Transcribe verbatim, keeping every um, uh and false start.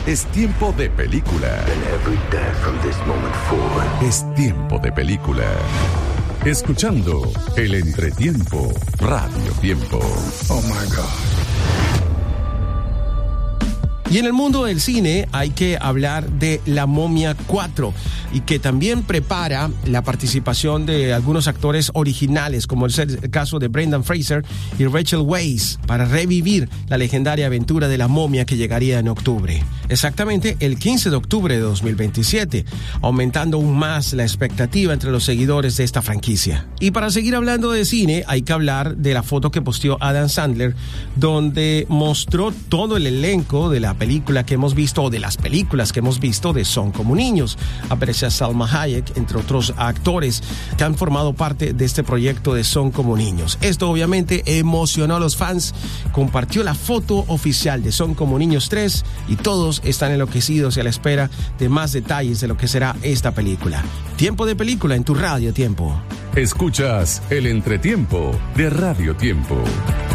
Es tiempo de película. And every day from this moment forward. Es tiempo de película. Escuchando El Entretiempo, Radio Tiempo. Oh my God. Y en el mundo del cine hay que hablar de La Momia cuatro, y que también prepara la participación de algunos actores originales, como es el caso de Brendan Fraser y Rachel Weisz, para revivir la legendaria aventura de la momia que llegaría en octubre. Exactamente el quince de octubre de dos mil veintisiete, aumentando aún más la expectativa entre los seguidores de esta franquicia. Y para seguir hablando de cine, hay que hablar de la foto que posteó Adam Sandler, donde mostró todo el elenco de la película que hemos visto, o de las películas que hemos visto de Son como niños. Aparece Salma Hayek, entre otros actores que han formado parte de este proyecto de Son como niños. Esto obviamente emocionó a los fans. Compartió la foto oficial de Son como niños tres y todos están enloquecidos y a la espera de más detalles de lo que será esta película. Tiempo de película en tu Radio Tiempo. Escuchas El Entretiempo de Radio Tiempo.